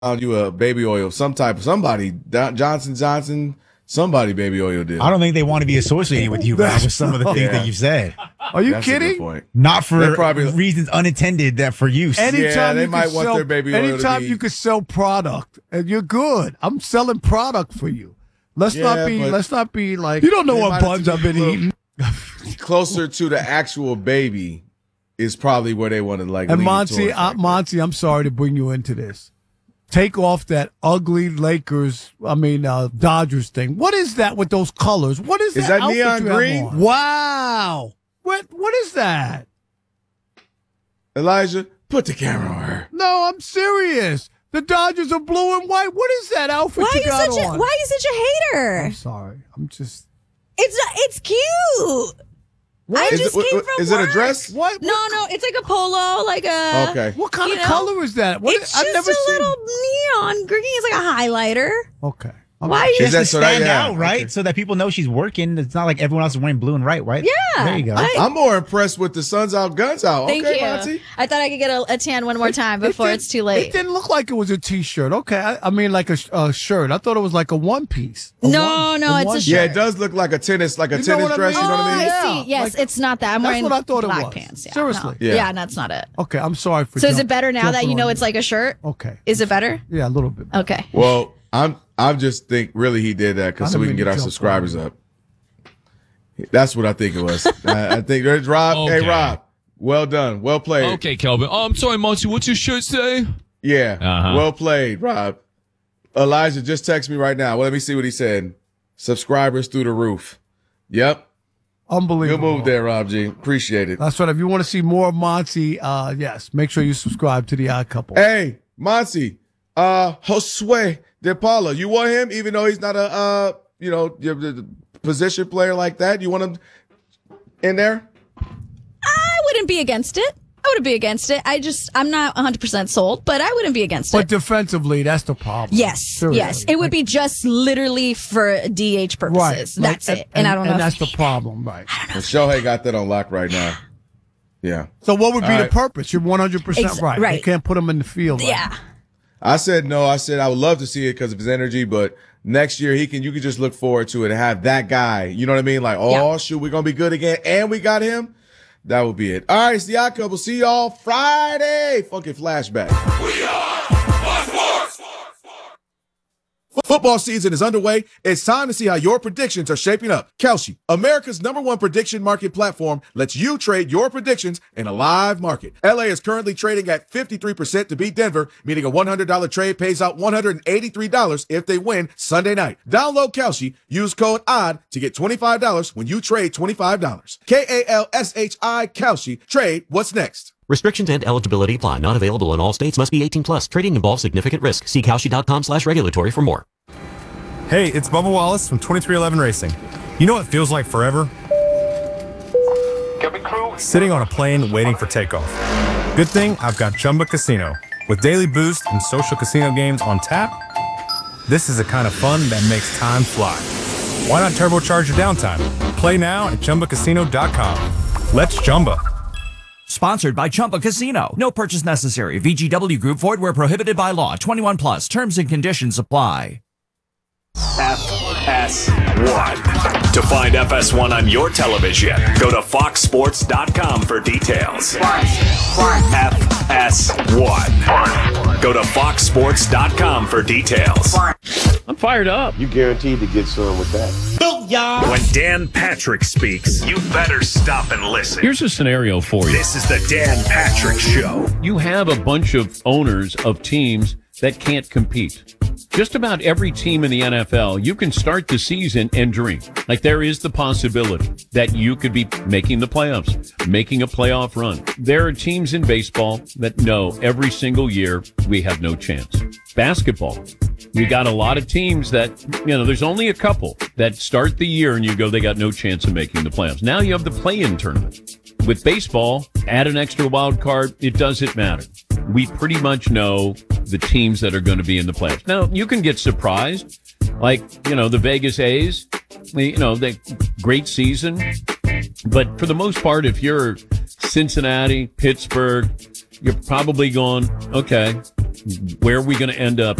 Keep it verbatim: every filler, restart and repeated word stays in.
you a baby oil, some type of somebody, Johnson Johnson, somebody baby oil did. I don't think they want to be associated with you, Rob, with some of the things Yeah. that you've said. Are you That's a good kidding? point. Not for They're probably- reasons unintended that for use. Anytime Yeah, they you might can want sell, their baby oil to anytime be- you can sell product, and you're good. I'm selling product for you. Let's Yeah, not be. but- Let's not be like. You don't know They what might buns have I've to been be eating. Closer to the actual baby is probably where they want to like. And lean Monty, towards uh, like that. Monty, I'm sorry to bring you into this. Take off that ugly Lakers, I mean uh, Dodgers thing. What is that with those colors? What is, Is that? that outfit neon you have green? on? Wow. What What is that? Elijah, put the camera on her. No, I'm serious. The Dodgers are blue and white. What is that outfit Why are you you got such a on? Why are you such a hater? I'm sorry. I'm just. It's not, it's cute. I Is just it- came what- from is it a work. dress? What? No, no, it's like a polo, like a. Okay. What kind You of know, color is that? What It's I've just never a seen. little neon green. It's like a highlighter. Okay. Why are you? She has that to so that- stand yeah, out, right? okay. So that people know she's working. It's not like everyone else is wearing blue and white, right? Yeah. There you go. I- I'm more impressed with the Suns Out, Guns Out. Thank okay, you. Monty. I thought I could get a, a tan one more time It before did- it's too late. It didn't look like it was a T-shirt. Okay, I, I mean like a, sh- a shirt. I thought it was like a one piece. A No, one- no, it's a one- shirt. Yeah, it does look like a tennis, like a You know tennis what I dress. mean? You know what I Oh, mean? I Yeah, see. Yes, like- it's not that. I'm That's wearing what I thought it black was. pants. Yeah, Seriously. no. Yeah. yeah, that's not it. Okay, I'm sorry for. So is jump- it better now that jumping you know on it's like a shirt? Okay. Is it better? Yeah, a little bit. Okay. Well, I'm. I just think really he did that I because so didn't we can mean get to our jump subscribers on up. That's what I think it was. I, I think there's Rob. Okay. Hey, Rob. Well done. Well played. Okay, Kelvin. Oh, I'm sorry, Monty. What's your shirt say? Yeah. Uh-huh. Well played, Rob. Elijah just text me right now. Well, let me see what he said. Subscribers through the roof. Yep. Good Unbelievable. move there, Rob G. Appreciate it. That's right. If you want to see more of Monty, uh, yes, make sure you subscribe to the Odd Couple. Hey, Monty, uh, Josue De Paula, you want him even though he's not a, uh, you know, your- the position player like that? You want him in there? I wouldn't be against it. I wouldn't be against it. I just, I'm not one hundred percent sold, but I wouldn't be against But it. defensively, that's the problem. Yes, Seriously. yes. It would Like- be just literally for D H purposes. right. like- That's it. And, I don't know. And if- that's the problem, right? And Shohei got that on lock right now. Yeah. So what would be All the right. purpose? You're one hundred percent Ex- right. right. You can't put him in the field. Right? yeah. I said no. I said I would love to see it because of his energy, but next year he can. You can just look forward to it and have that guy. You know what I mean? Like, oh Yeah. shoot, we're gonna be good again, and we got him. That would be it. All right, it's the Odd Couple. See y'all Friday. Fucking flashback. We are Sports. Football season is underway. It's time to see how your predictions are shaping up. Kalshi, America's number one prediction market platform, lets you trade your predictions in a live market. L A is currently trading at fifty-three percent to beat Denver, meaning a one hundred dollars trade pays out one hundred eighty-three dollars if they win Sunday night. Download Kalshi, use code ODD to get twenty-five dollars when you trade twenty-five dollars. K A L S H I Kalshi. Trade what's next. Restrictions and eligibility apply. Not available in all states. Must be eighteen plus. Trading involves significant risk. See Kalshi.com slash regulatory for more. Hey, it's Bubba Wallace from twenty-three eleven Racing. You know what feels like forever? Sitting on a plane waiting for takeoff. Good thing I've got Chumba Casino. With daily boost and social casino games on tap, this is the kind of fun that makes time fly. Why not turbocharge your downtime? Play now at Chumba Casino dot com. Let's Chumba. Sponsored by Chumba Casino. No purchase necessary. V G W Group. Void where prohibited by law. twenty-one plus. Terms and conditions apply. F S one. To find F S one on your television, go to fox sports dot com for details. F S one. Go to fox sports dot com for details. I'm fired up. You guaranteed to get some with that. When Dan Patrick speaks, you better stop and listen. Here's a scenario for you. This is the Dan Patrick Show. You have a bunch of owners of teams that can't compete. Just about every team in the N F L, you can start the season and dream. Like there is the possibility that you could be making the playoffs, making a playoff run. There are teams in baseball that know every single year we have no chance. Basketball, we got a lot of teams that, you know, there's only a couple that start the year and you go, they got no chance of making the playoffs. Now you have the play-in tournament. With baseball, add an extra wild card, it doesn't matter. We pretty much know the teams that are going to be in the playoffs. Now, you can get surprised, like, you know, the Vegas A's, you know, they great season. But for the most part, if you're Cincinnati, Pittsburgh, you're probably going, okay, where are we going to end up